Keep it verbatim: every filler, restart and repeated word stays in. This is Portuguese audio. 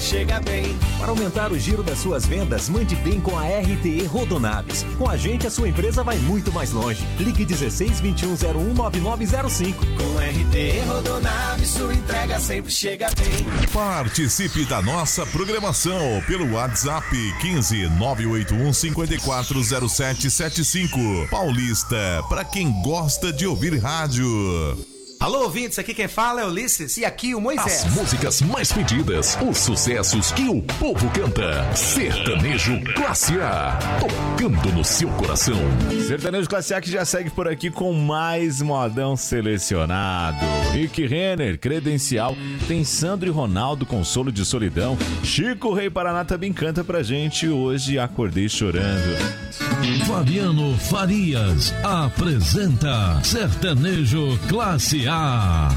chega bem. Para aumentar o giro das suas vendas, mande bem com a R T E Rodonaves. Com a gente, a sua empresa vai muito mais longe. Ligue dezesseis, vinte e um, zero um, nove nove zero cinco. Com R T E Rodonaves, sua entrega sempre chega bem. Participe da nossa programação pelo WhatsApp quinze, nove oito um, cinco quatro zero sete sete cinco. Paulista, para quem gosta de ouvir rádio. Alô, ouvintes, aqui quem fala é Ulisses e aqui o Moisés. As músicas mais pedidas, os sucessos que o povo canta. Sertanejo Classe A, tocando no seu coração. Sertanejo Classe A que já segue por aqui com mais modão selecionado. Rick Renner, Credencial, tem Sandro e Ronaldo, Consolo de Solidão. Chico Rei Paraná também canta pra gente hoje, Acordei Chorando. Fabiano Farias apresenta Sertanejo Classe A.